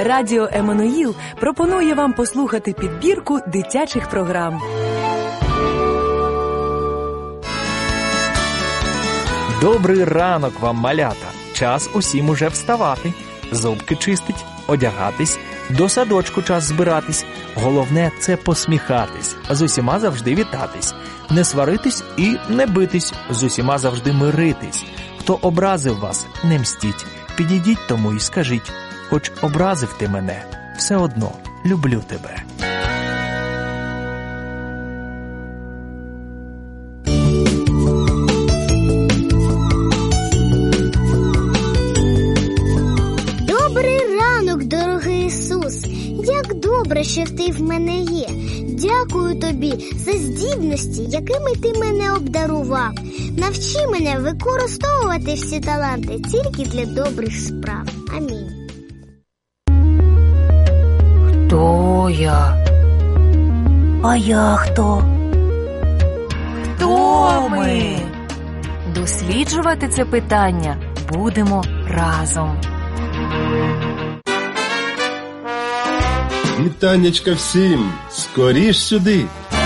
Радіо Еммануїл пропонує вам послухати підбірку дитячих програм. Добрий ранок вам, малята! Час усім уже вставати, зубки чистить, одягатись, до садочку час збиратись. Головне – це посміхатись, з усіма завжди вітатись, не сваритись і не битись, з усіма завжди миритись. Хто образив вас, не мстіть, підійдіть тому і скажіть, хоч образив ти мене, все одно люблю тебе. Як добре, що ти в мене є. Дякую тобі за здібності, якими ти мене обдарував. Навчи мене використовувати всі таланти тільки для добрих справ. Амінь. Хто я? А я хто? Хто ми? Досліджувати це питання будемо разом. Вітаннячка всім! Скоріш сюди!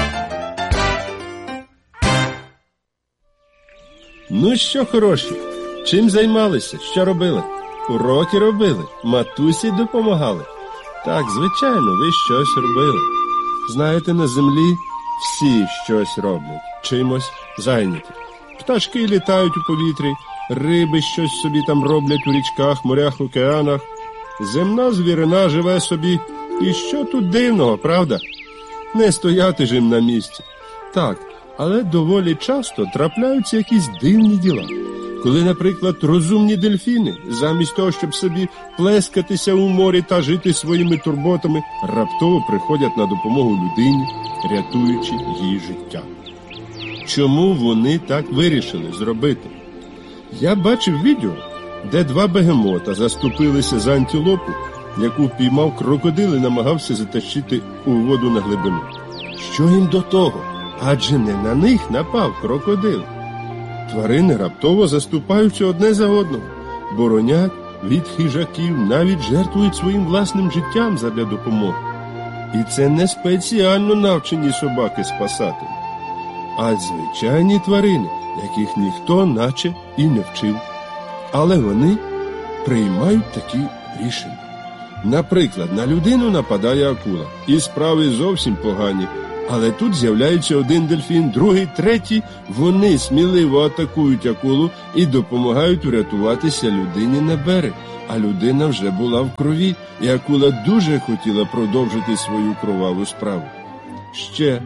Ну що, хороші, чим займалися? Що робили? Уроки робили? Матусі допомагали? Так, звичайно, ви щось робили. Знаєте, на землі всі щось роблять, чимось зайняті. Пташки літають у повітрі, риби щось собі там роблять у річках, морях, океанах. Земна звірина живе собі. І що тут дивного, правда? Не стояти ж їм на місці. Так, але доволі часто трапляються якісь дивні діла. Коли, наприклад, розумні дельфіни, замість того, щоб собі плескатися у морі та жити своїми турботами, раптово приходять на допомогу людині, рятуючи її життя. Чому вони так вирішили зробити? Я бачив відео, де два бегемота заступилися за антилопу, яку впіймав крокодил і намагався затащити у воду на глибину. Що їм до того? Адже не на них напав крокодил. Тварини раптово заступаються одне за одного, боронять від хижаків, навіть жертвують своїм власним життям задля допомоги. І це не спеціально навчені собаки-спасателі, а звичайні тварини, яких ніхто наче і не вчив. Але вони приймають такі рішення. Наприклад, на людину нападає акула, і справи зовсім погані, але тут з'являється один дельфін, другий, третій, вони сміливо атакують акулу і допомагають врятуватися людині на берег, а людина вже була в крові, і акула дуже хотіла продовжити свою кроваву справу. Ще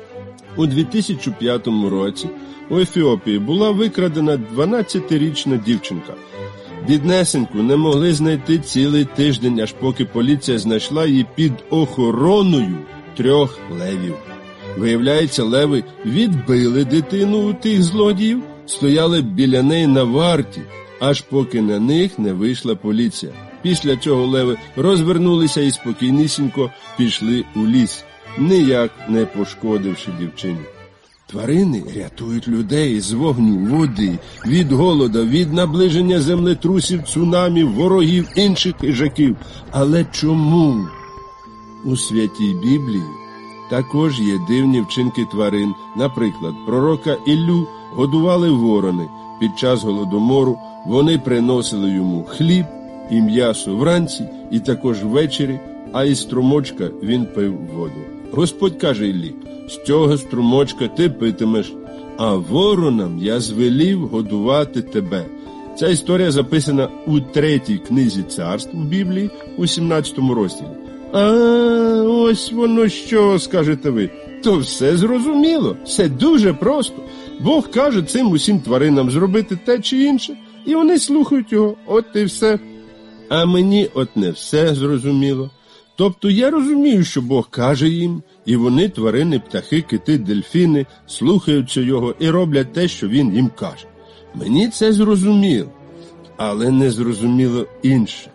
у 2005 році у Ефіопії була викрадена 12-річна дівчинка. Біднесеньку не могли знайти цілий тиждень, аж поки поліція знайшла її під охороною 3 левів. Виявляється, леви відбили дитину у тих злодіїв, стояли біля неї на варті, аж поки на них не вийшла поліція. Після цього леви розвернулися і спокійнісінько пішли у ліс, ніяк не пошкодивши дівчині. Тварини рятують людей з вогню, води, від голода, від наближення землетрусів, цунамі, ворогів, інших хижаків. Але чому? У Святій Біблії також є дивні вчинки тварин. Наприклад, пророка Іллю годували ворони. Під час голодомору вони приносили йому хліб і м'ясо вранці, і також ввечері, а із струмочка він пив воду. Господь каже Іллі: «З цього струмочка ти питимеш, а воронам я звелів годувати тебе». Ця історія записана у 3-й книзі царств в Біблії, у 17 розділі. А ось воно що, скажете ви. То все зрозуміло, все дуже просто. Бог каже цим усім тваринам зробити те чи інше, і вони слухають його, от і все. А мені от не все зрозуміло. Тобто я розумію, що Бог каже їм, і вони, тварини, птахи, кити, дельфіни, слухаються його і роблять те, що він їм каже. Мені це зрозуміло, але не зрозуміло інше.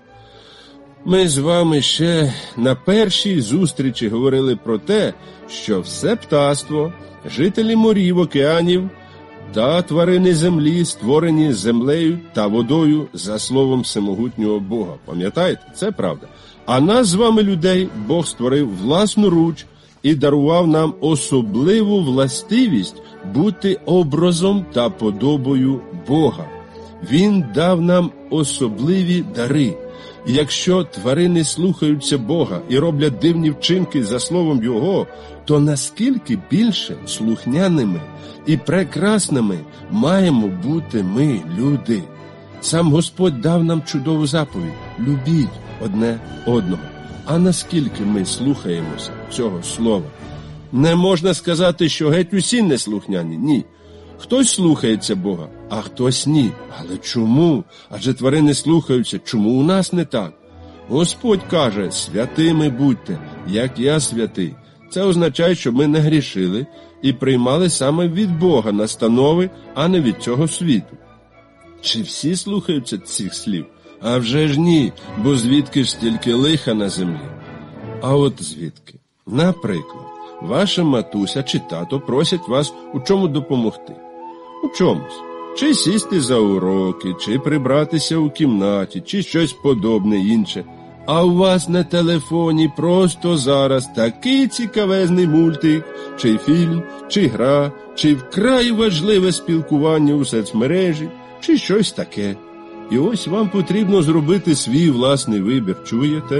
Ми з вами ще на першій зустрічі говорили про те, що все птаство, жителі морів, океанів, та тварини землі створені землею та водою за словом всемогутнього Бога. Пам'ятаєте? Це правда. А нас з вами, людей, Бог створив власноруч і дарував нам особливу властивість бути образом та подобою Бога. Він дав нам особливі дари. І якщо тварини слухаються Бога і роблять дивні вчинки за словом Його, то наскільки більше слухняними і прекрасними маємо бути ми, люди. Сам Господь дав нам чудову заповідь – любіть одне одного. А наскільки ми слухаємося цього слова? Не можна сказати, що геть усі неслухняні. Ні. Хтось слухається Бога, а хтось ні. Але чому? Адже тварини слухаються. Чому у нас не так? Господь каже, святими будьте, як я святий. Це означає, що ми не грішили і приймали саме від Бога настанови, а не від цього світу. Чи всі слухаються цих слів? А вже ж ні, бо звідки ж стільки лиха на землі? А от звідки? Наприклад, ваша матуся чи тато просять вас у чому допомогти. У чомусь. Чи сісти за уроки, чи прибратися у кімнаті, чи щось подобне інше. А у вас на телефоні просто зараз такий цікавезний мультик, чи фільм, чи гра, чи вкрай важливе спілкування у соцмережі, чи щось таке. І ось вам потрібно зробити свій власний вибір, чуєте?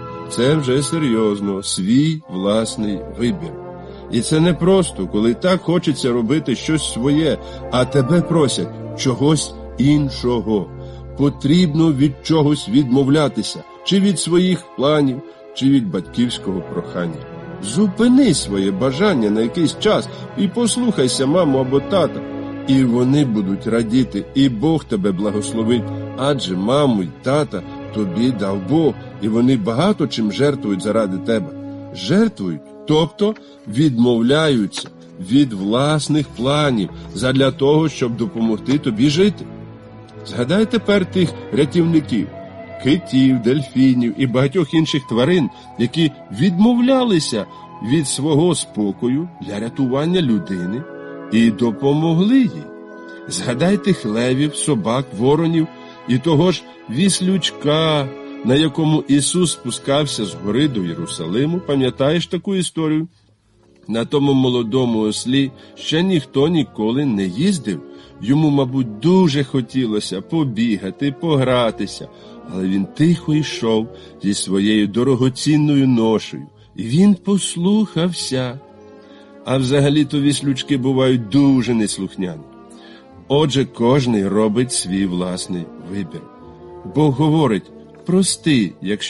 Це вже серйозно, свій власний вибір. І це не просто, коли так хочеться робити щось своє, а тебе просять чогось іншого. Потрібно від чогось відмовлятися, чи від своїх планів, чи від батьківського прохання. Зупини своє бажання на якийсь час і послухайся маму або тата. І вони будуть радіти, і Бог тебе благословить, адже маму й тата тобі дав Бог, і вони багато чим жертвують заради тебе. Жертвують, тобто відмовляються від власних планів задля того, щоб допомогти тобі жити. Згадай тепер тих рятівників, китів, дельфінів і багатьох інших тварин, які відмовлялися від свого спокою для рятування людини і допомогли їй. Згадай тих левів, собак, воронів і того ж віслючка, на якому Ісус спускався з гори до Єрусалиму. Пам'ятаєш таку історію? На тому молодому ослі ще ніхто ніколи не їздив. Йому, мабуть, дуже хотілося побігати, погратися, але він тихо йшов зі своєю дорогоцінною ношею. І він послухався. А взагалі-то віслючки бувають дуже неслухняні. Отже, кожний робить свій власний вибір. Бог говорить, прости, якщо